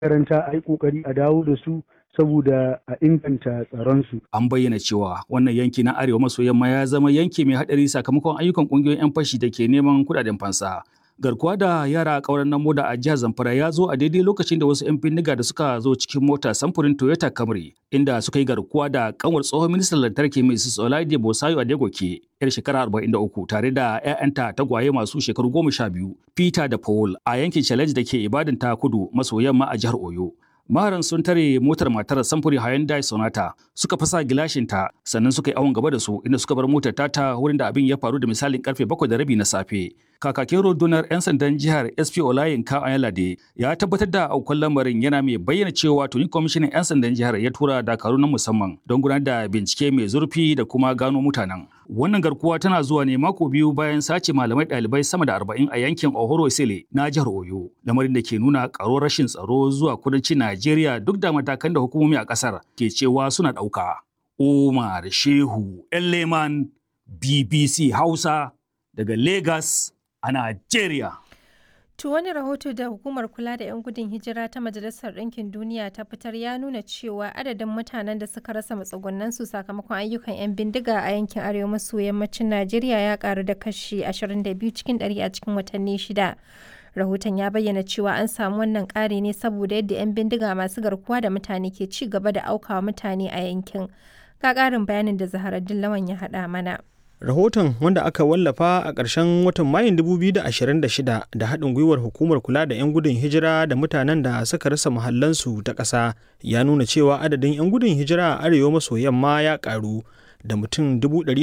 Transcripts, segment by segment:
makaranta a yi ƙoƙari a dawo da su saboda a inganta tsaronsu. An bayyana cewa wannan yanki na arewa maso yamma ya zama yanki mai haɗari sakamakon ayyukan ƙungiyoyin 'yan fashi da ke neman kuɗaɗen fansa. Garkuwa da yara a ƙauren Namoda a jihar Zamfara ya zo a daidai lokacin da wasu 'yan bindiga da suka zo cikin mota samfurin Toyota Camry inda suka yi garkuwa da kanwar tsohon ministan lantarki Mrs. Olaide Bosayo Adegoke, 'yar shekara 43 tare da 'ya'yanta tagwaye masu shekaru 12, Peter da Paul a yankin Challenge da ke Ibadan ta kudu maso yamma a jihar Oyo. Maharan sun tare motar matar samfuri Hyundai Sonata suka fasa gilashinta sannan suka yi awon gaba da su inda suka bar motar ta wurin da abin ya faru da misalin karfe 7:30 na safe. Kakakin rundunar 'yan sandan jihar SP Olayinka Ayalade ya tabbatar da aukuwar lamarin yana mai bayyana cewa tuni kwamishinan 'yan sandan jihar ya tura dakaru na musamman don gudanar da bincike mai zurfi da kuma gano mutanen. Wannan garkuwa tana zuwa ne mako biyu bayan sace malamai ɗalibai sama da 40 a yankin Ohoro Sele na jihar Oyo, lamarin da ke nuna ƙaruwar rashin tsaro zuwa kudancin Najeriya duk da matakan da hukumomi a ƙasar ke cewa suna ɗauka. Umar Shehu Elleman, BBC Hausa daga Lagos a Najeriya. To wani rahoto da Hukumar Kula da 'Yan Gudun Hijira ta Majalisar Ɗinkin Duniya ta fitar ya nuna cewa adadin mutanen da suka rasa matsugunansu sakamakon ayyukan 'yan bindiga a yankin arewa maso yammacin Najeriya ya karu da kashi 22 cikin 100 a cikin watanni shida. Rahoton ya bayyana cewa an samu wannan ƙari ne saboda yadda 'yan bindiga masu garkuwa da mutane ke ci gaba da aukawa mutane a yankin. Ga ƙarin bayanin da Zaharaddin Lawan ya haɗa mana. Rahoton wanda aka wallafa a ƙarshen watan Mayun 2026 da haɗin gwiwar Hukumar Kula da 'Yan Gudun Hijira da mutanen da suka rasa muhallansu ta ƙasa ya nuna cewa adadin 'yan gudun hijira a arewa maso yamma ya ƙaru da mutum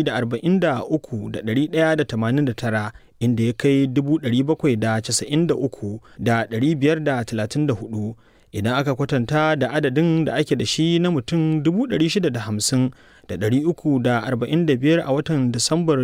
143,189 inda ya kai 793,534 idan aka kwatanta da adadin da ake da shi na mutum 650,345 a watan Disambar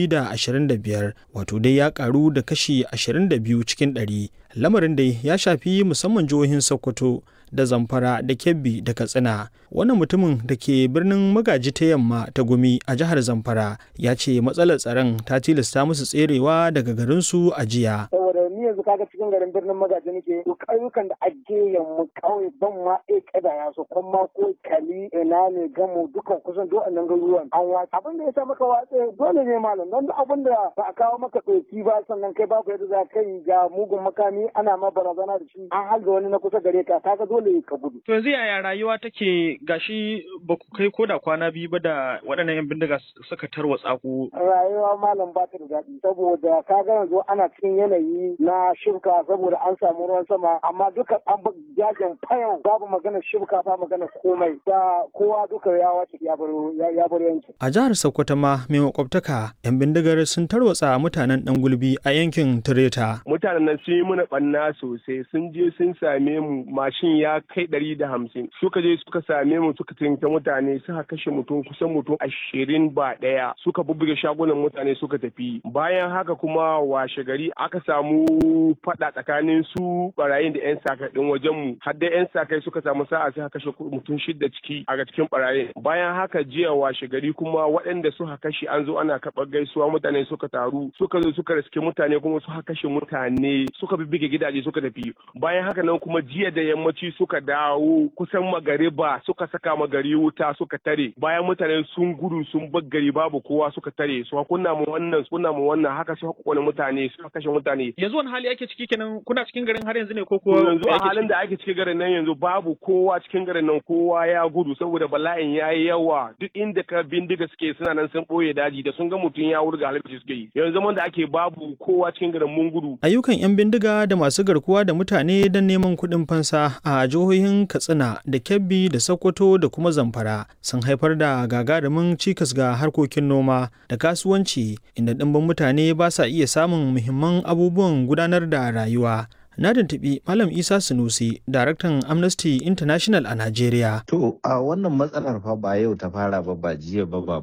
2025, wato dai ya karu da kashi 22 cikin 100. Lamarin dai ya shafi musamman jihohin Sokoto da Zamfara da Kebbi da Katsina. Wannan mutumin da ke birnin Magaji ta Yamma ta Gumi a jihar Zamfara ya ce matsalar tsaron ta tilasta musu tserewa daga garinsu a jiya. Ni yanzu kaga cikin garin birnin Magaji nake, to ƙauyukan da ake yamma kawai ban ma kada ya so kuma ko kali ina ne gamo dukan kusan duk annan garuruwan an watsa. Abin da ya sa maka watsa dole ne malam don abin da ba a kawo maka ɗauki ba sannan kai babu yadda za ka yi ga mugun makami ana ma barazana da shi an halga wani na kusa gare ka kaga dole ka gudu. To yanzu yaya rayuwa take gashi ba ku kai ko da kwana biyu ba da waɗannan 'yan bindiga suka tarwatsa ku. Rayuwa malam ba ta da daɗi saboda kaga yanzu ana cikin yanayi na shibka saboda an samu ruwan sama amma duka an jajin fayau babu magana shibka ba magana komai da kowa duka ya wace ya bar yanki. A jihar Sokoto ma mai makwabtaka 'yan bindigar sun tarwatsa mutanen dan gulbi a yankin Tireta. Mutanen nan sun yi mana ɓanna sosai sun je sun same mu mashin ya kai 150 suka je suka same mu suka tinta mutane suka kashe kusan mutum 20 ba ɗaya suka bubbuge shagunan mutane suka tafi. Bayan haka kuma washe gari aka samu faɗa tsakanin su barayin da 'yan sakai ɗin wajen mu har da 'yan sakai suka samu sa'a sai kashe mutum 6 cikin barayin. Bayan haka jiya washe gari kuma waɗanda suka kashe an zo ana karɓar gaisuwa mutane suka taru suka zo suka riske mutane kuma suka kashe mutane suka bibbige gidaje suka tafi. Bayan haka nan kuma jiya da yammaci suka dawo kusan magariba suka saka magari wuta suka tare bayan mutane sun gudu sun bar gari babu kowa suka tare su kunna mu wannan haka su kone mutane suka kashe mutane. Yanzu wani hali ake ciki kenan kuna cikin garin har yanzu ne ko kuwa yanzu a halin da ake cikin garin nan yanzu babu kowa cikin garin nan kowa ya gudu saboda bala'in yayi yawa duk inda ka bindiga suke suna nan sun boye daji da sun ga mutum ya wurga halin suke yi yanzu zaman da ake babu kowa cikin garin mun gudu. Ayyukan 'yan bindiga da masu garkuwa da mutane don neman kuɗin fansa a jihohin Katsina da Kebbi da Sokoto da kuma Zamfara sun haifar da gagarumin cikas ga harkokin noma da kasuwanci inda ɗimbin mutane ba sa iya samun muhimman abubuwan gudanar da rayuwa. Na tuntuɓi Malam Isa Sunusi, daraktan Amnesty International a Najeriya. To, a wannan matsalar fa ba yau ta fara ba jiya ba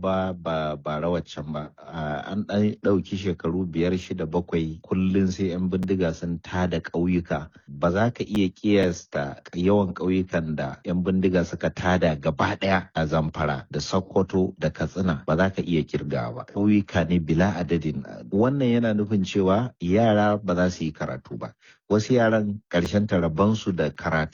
bara waccan ba. An ɗauki shekaru 5, 6, 7 kullum sai 'yan bindiga sun tada ƙauyuka. Ba za ka iya kiyasta yawan ƙauyukan da 'yan bindiga suka tada gaba ɗaya a Zamfara da Sokoto da Katsina ba za ka iya kirgawa ba. Ƙauyuka ne bila adadin. Wannan yana nufin cewa yara ba za su yi karatu ba. Wasu yaran ƙarshen rabonsu da karatu